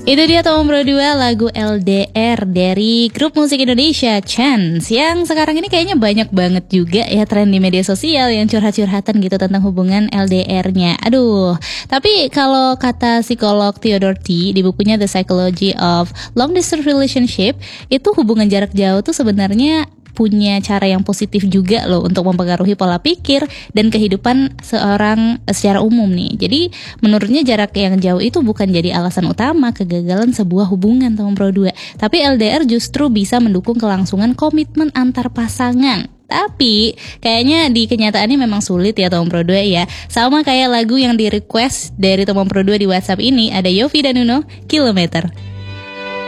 Itu dia Tom Bro 2, lagu LDR dari grup musik Indonesia Chance, yang sekarang ini kayaknya banyak banget juga ya tren di media sosial yang curhat-curhatan gitu tentang hubungan LDR-nya. Aduh, tapi kalau kata psikolog Theodore T di bukunya The Psychology of Long Distance Relationship, itu hubungan jarak jauh tuh sebenarnya punya cara yang positif juga loh untuk mempengaruhi pola pikir dan kehidupan seorang secara umum nih. Jadi menurutnya jarak yang jauh itu bukan jadi alasan utama kegagalan sebuah hubungan Tom Bro 2, tapi LDR justru bisa mendukung kelangsungan komitmen antar pasangan. Tapi kayaknya di kenyataannya memang sulit ya Tom Bro 2 ya. Sama kayak lagu yang di request dari Tom Bro 2 di WhatsApp ini, ada Yofi dan Nuno, Kilometer.